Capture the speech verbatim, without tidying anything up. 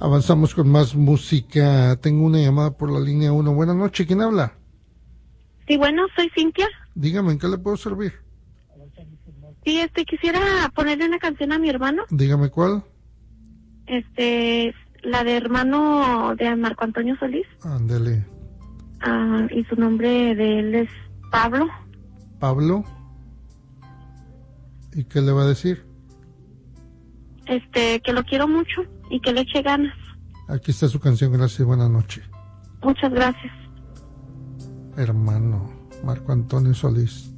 Avanzamos con más música. Tengo una llamada por la línea uno. Buenas noches, ¿quién habla? Sí, bueno, soy Cintia. Dígame, ¿en qué le puedo servir? Sí, este, quisiera ponerle una canción a mi hermano. Dígame cuál. Este, la de hermano de Marco Antonio Solís. Ándele. Ah, y su nombre de él es Pablo. Pablo. ¿Y qué le va a decir? Este, que lo quiero mucho y que le eche ganas. Aquí está su canción, gracias, buenas noches. Muchas gracias. Hermano Marco Antonio Solís.